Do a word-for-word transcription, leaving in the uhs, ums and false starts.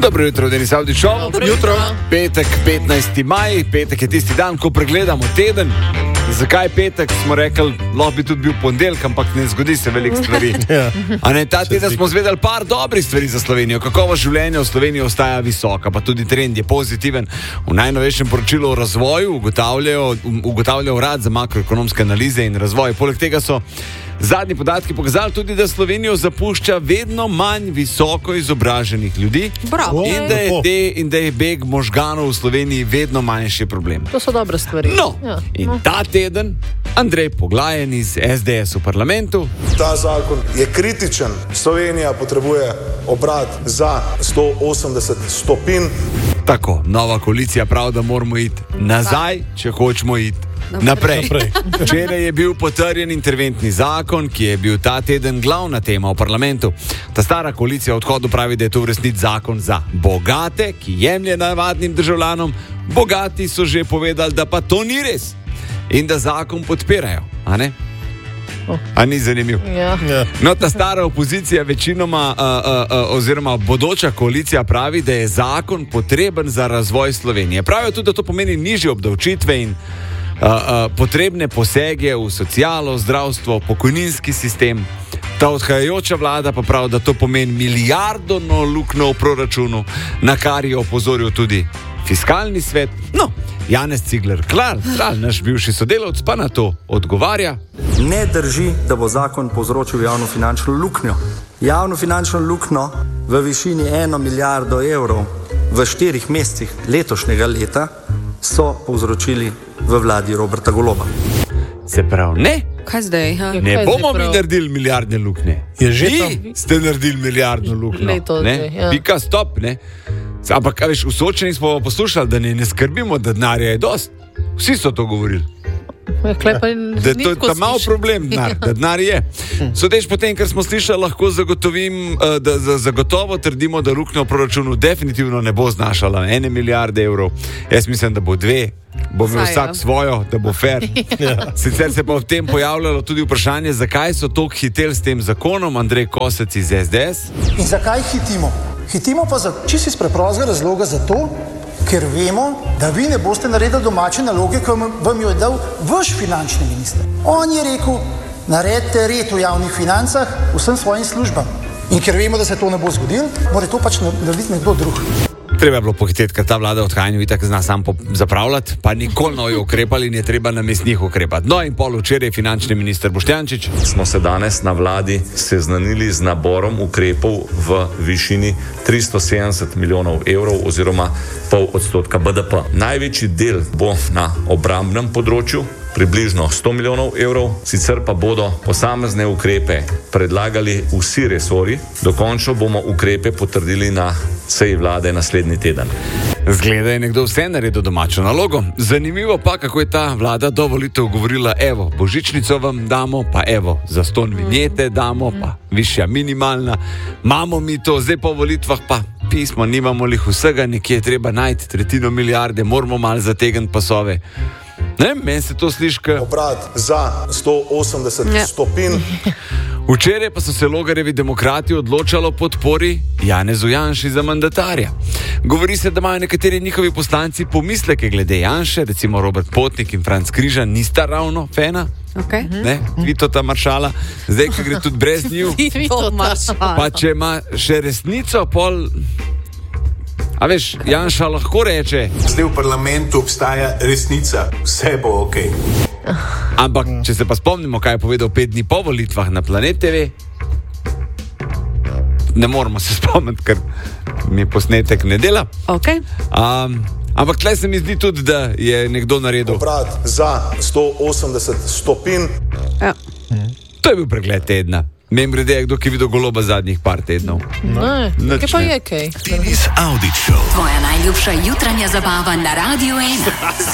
Dobro jutro, Denis Avdić Show. Dobro jutro. Petek, petnajsti maj, petek je tisti dan, ko pregledamo teden. Zakaj petek? Smo rekli, lahko bi tudi bil ponedeljek, ampak ne zgodi se veliko stvari. A ne, ta teden smo zvedeli par dobrih stvari za Slovenijo. Kakovost življenja v Sloveniji ostaja visoka, pa tudi trend je pozitiven. V najnovejšem poročilu o razvoju ugotavljajo, ugotavlja urad za makroekonomske analize in razvoj. Poleg tega so zadnji podatki pokazali tudi, da Slovenijo zapušča vedno manj visoko izobraženih ljudi. Bravo. In da je, te, in da je beg možganov v Sloveniji vedno manjši problem. To so dobre stvari. No, ja. in no. ta teden Andrej Poglajen iz S D S v parlamentu. Ta zakon je kritičen. Slovenija potrebuje obrat za sto osemdeset stopinj. Tako, nova koalicija pravi, da moramo iti nazaj, če hočemo iti naprej. Včeraj je bil potrjen interventni zakon, ki je bil ta teden glavna tema v parlamentu. Ta stara koalicija v odhodu pravi, da je to v resnici zakon za bogate, ki jemlje navadnim državljanom. Bogati so že povedali, da pa to ni res in da zakon podpirajo, a ne? A ni zanimiv? Ja. No, ta stara opozicija večinoma uh, uh, uh, oziroma bodoča koalicija pravi, da je zakon potreben za razvoj Slovenije. Pravijo tudi, da to pomeni nižje obdavčitve in uh, uh, potrebne posege v socialo, zdravstvo, pokojninski sistem. Ta odhajajoča vlada pa pravi, da to pomeni milijardno luknjo v proračunu, na kar je opozoril tudi Fiskalni svet. No, Janez Cigler Kralj, naš bivši sodelavec, pa na to odgovarja. Ne drži, da bo zakon povzročil javno finančno luknjo. Javno finančno luknjo v višini eno milijardo evrov v štirih mesecih letošnjega leta so povzročili v vladi Roberta Goloba. Se pravi, ne? Kaj zdaj? Ha? Ne Kaj bomo zdaj mi prav? naredili milijardne luknje. Je že Vi tam? ste naredili milijardno luknjo. Leto Ne? zdaj, ja. Pika, stop, ne? Ampak, a veš, v Sočeni smo poslušali, da ne, ne skrbimo, da denarja je dost. Vsi so to govorili. Ja, klej pa Da je to ta malo problem, denar, da denar je. Sodeč po tem, kar smo slišali, lahko zagotovim, eh, da za- zagotovo trdimo, da luknja v proračunu definitivno ne bo znašala ene milijarde evrov. Jaz mislim, da bo dve. Bo imel Saj, vsak ja. svojo, da bo fair. Sicer se pa v tem pojavljalo tudi vprašanje, zakaj so toliko hiteli s tem zakonom. Andrej Kosec iz S D S. In zakaj hitimo? Hitimo pa za čisto iz preprostega razloga zato, ker vemo, da vi ne boste naredili domače naloge, ki vam vam jo je dal vaš finančni minister. On je rekel, naredite red v javnih financah vsem svojim službam. In ker vemo, da se to ne bo zgodilo, mora to pač narediti nekdo drug. Treba je bilo pohiteti, ker ta vlada odhajanju itak zna sam pop- zapravljati, pa nikoli nojo ukrepali in je treba namest njih ukrepati. No in pol včeraj finančni minister Boštjančič. Smo se danes na vladi seznanili z naborom ukrepov v višini tristo sedemdeset milijonov evrov oziroma pol odstotka B D P. Največji del bo na obrambnem področju, približno sto milijonov evrov, sicer pa bodo posamezne ukrepe predlagali vsi resori, dokončno bomo ukrepe potrdili na seji vlade naslednji teden. Zgleda je nekdo vse naredil domačo nalogo. Zanimivo pa, kako je ta vlada do volitev govorila, evo, božičnico vam damo, pa evo, zastonj vinjete damo, pa višja minimalna. Imamo mi to, zdaj po volitvah pa pismo, nimamo lih vsega, nekje je treba najti tretjino milijarde, moramo malo zategniti pasove. Ne, meni se to sliši, ka... Obrat za sto osemdeset Ja. stopinj. Včeraj pa so se Logarjevi demokrati odločali o podpori Janezu Janši za mandatarja. Govori se, da imajo nekateri njihovi poslanci pomisleke glede Janše, recimo Robert Potnik in Franc Križan nista ravno fena, Okay. ne, Vitota maršala, zdaj, ki gre tudi brez njiju, To pa če ima še resnico, pol... A veš, Janša lahko reče, Zdaj v parlamentu obstaja resnica, vse bo ok. ampak če se pa spomnimo, kaj je povedal pet dni po volitvah na Planet T V, ne moramo se spomniti, ker mi posnetek ne dela. Okay. Um, ampak tle se mi zdi tudi, da je nekdo naredil. Obrat za sto osemdeset stopinj. Ja. To je bil pregled tedna. Mem grede, kdo ki je videl Goloba zadnjih par tednov. Ne, Nič kaj pa ne. je kaj? Denis Avdić Show. Tvoja najljubša jutranja zabava na Radiu ena.